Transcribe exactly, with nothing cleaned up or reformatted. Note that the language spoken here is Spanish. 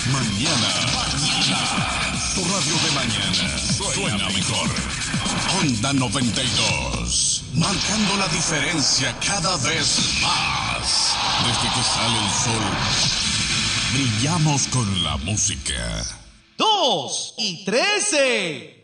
Mañana, mañana, tu radio de mañana suena mejor. Onda noventa y dos, marcando la diferencia cada vez más. Desde que sale el sol, brillamos con la música. Dos y trece.